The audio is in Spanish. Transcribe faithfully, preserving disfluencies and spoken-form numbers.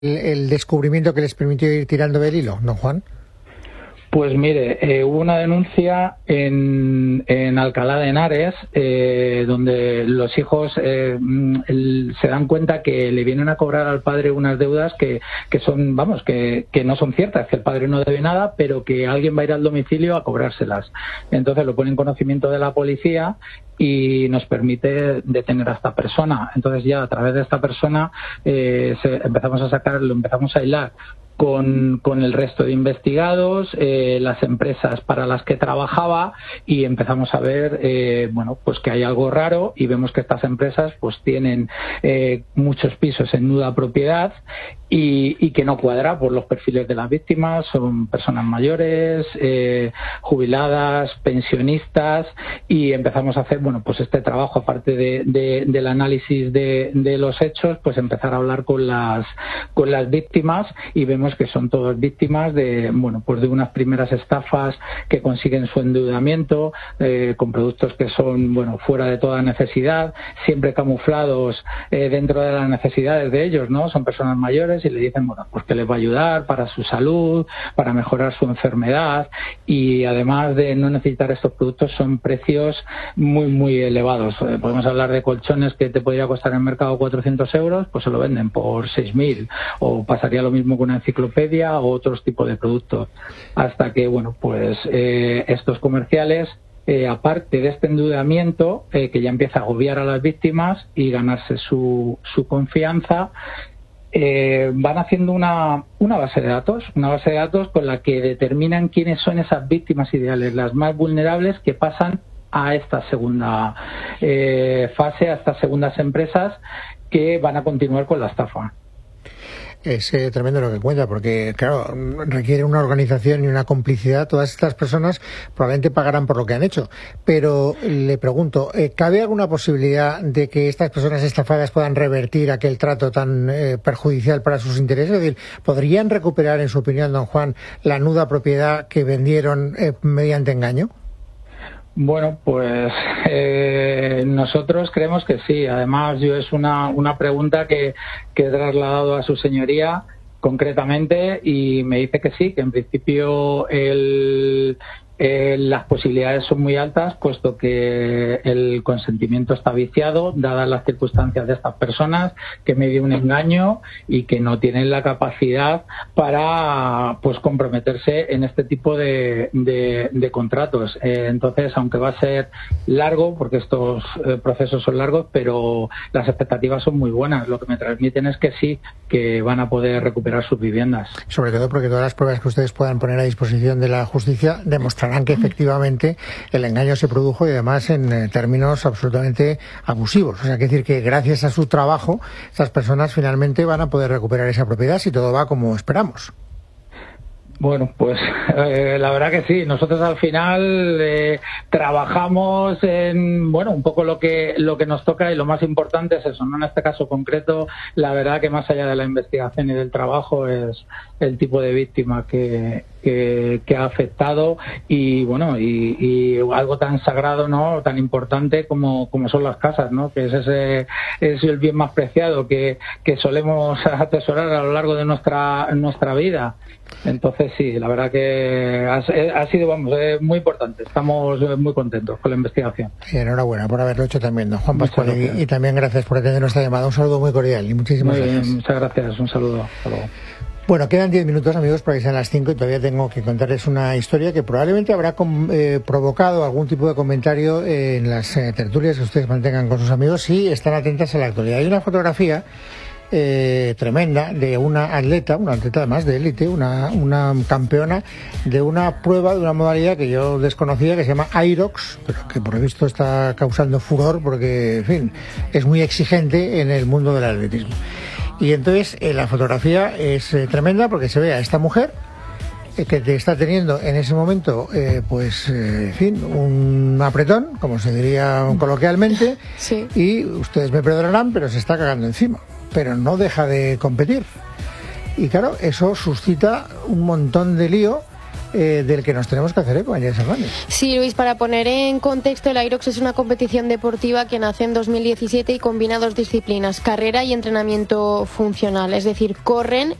el, el descubrimiento que les permitió ir tirando del hilo, ¿no, Juan? Pues mire, eh, hubo una denuncia en, en Alcalá de Henares, eh, donde los hijos eh, el, se dan cuenta que le vienen a cobrar al padre unas deudas que, que son, vamos, que, que no son ciertas, que el padre no debe nada, pero que alguien va a ir al domicilio a cobrárselas. Entonces lo pone en conocimiento de la policía y nos permite detener a esta persona. Entonces ya a través de esta persona eh, se, empezamos a sacar, lo empezamos a hilar Con, con el resto de investigados, eh, las empresas para las que trabajaba, y empezamos a ver eh, bueno, pues que hay algo raro, y vemos que estas empresas pues tienen eh, muchos pisos en nuda propiedad y, y que no cuadra por los perfiles de las víctimas. Son personas mayores, eh, jubiladas, pensionistas, y empezamos a hacer bueno pues este trabajo, aparte de, de, del análisis de, de los hechos, pues empezar a hablar con las con las víctimas, y vemos que son todas víctimas de bueno pues de unas primeras estafas que consiguen su endeudamiento eh, con productos que son bueno fuera de toda necesidad, siempre camuflados eh, dentro de las necesidades de ellos, ¿no? Son personas mayores y le dicen bueno pues que les va a ayudar para su salud, para mejorar su enfermedad, y además de no necesitar estos productos son precios muy muy elevados. Eh, podemos hablar de colchones que te podría costar en el mercado cuatrocientos euros, pues se lo venden por seis mil, o pasaría lo mismo con una enciclopedia o otros tipos de productos, hasta que bueno pues eh, estos comerciales eh, aparte de este endeudamiento eh, que ya empieza a agobiar a las víctimas y ganarse su, su confianza, eh, van haciendo una, una base de datos, una base de datos con la que determinan quiénes son esas víctimas ideales, las más vulnerables, que pasan a esta segunda eh, fase, a estas segundas empresas que van a continuar con la estafa. Es eh, tremendo lo que cuenta, porque claro, requiere una organización y una complicidad. Todas estas personas probablemente pagarán por lo que han hecho, pero le pregunto, eh, ¿cabe alguna posibilidad de que estas personas estafadas puedan revertir aquel trato tan eh, perjudicial para sus intereses? Es decir, ¿podrían recuperar, en su opinión, don Juan, la nuda propiedad que vendieron eh, mediante engaño? Bueno, pues eh, nosotros creemos que sí. Además, yo es una, una pregunta que, que he trasladado a su señoría concretamente, y me dice que sí, que en principio el... Eh, las posibilidades son muy altas, puesto que el consentimiento está viciado, dadas las circunstancias de estas personas, que medio un engaño y que no tienen la capacidad para pues comprometerse en este tipo de, de, de contratos. Eh, entonces, aunque va a ser largo, porque estos eh, procesos son largos, pero las expectativas son muy buenas. Lo que me transmiten es que sí, que van a poder recuperar sus viviendas. Sobre todo porque todas las pruebas que ustedes puedan poner a disposición de la justicia demostrarán que efectivamente el engaño se produjo, y además en términos absolutamente abusivos. O sea, que decir que gracias a su trabajo estas personas finalmente van a poder recuperar esa propiedad si todo va como esperamos. Bueno, pues eh, la verdad que sí. Nosotros al final eh, trabajamos en, bueno, un poco lo que lo que nos toca, y lo más importante es eso, ¿no? En este caso concreto, la verdad que más allá de la investigación y del trabajo es el tipo de víctima que, que, que ha afectado, y bueno, y, y algo tan sagrado, ¿no? Tan importante como, como son las casas, ¿no? Que es ese es el bien más preciado que, que solemos atesorar a lo largo de nuestra nuestra vida. Entonces sí, la verdad que ha, ha sido, vamos, eh, muy importante. Estamos muy contentos con la investigación. Y enhorabuena por haberlo hecho también, don Juan Pascual, y, y también gracias por atender nuestra llamada. Un saludo muy cordial y muchísimas muy gracias. Bien, muchas gracias, un saludo. Hasta luego. Bueno, quedan diez minutos, amigos, para que sean las cinco, y todavía tengo que contarles una historia que probablemente habrá com, eh, provocado algún tipo de comentario eh, en las eh, tertulias que ustedes mantengan con sus amigos, si están atentas a la actualidad. Hay una fotografía Eh, tremenda de una atleta, una atleta además de élite, una, una campeona de una prueba, de una modalidad que yo desconocía, que se llama Aerox, pero que por lo visto está causando furor porque, en fin, es muy exigente en el mundo del atletismo. Y entonces eh, la fotografía es eh, tremenda, porque se ve a esta mujer eh, que te está teniendo en ese momento eh, pues eh, en fin, un apretón, como se diría coloquialmente, sí. Y ustedes me perdonarán, pero se está cagando encima, pero no deja de competir. Y claro, eso suscita un montón de lío eh, del que nos tenemos que hacer eco, Ángeles Hernández. Sí, Luis, para poner en contexto, el Aerox es una competición deportiva que nace en dos mil diecisiete y combina dos disciplinas, carrera y entrenamiento funcional, es decir, corren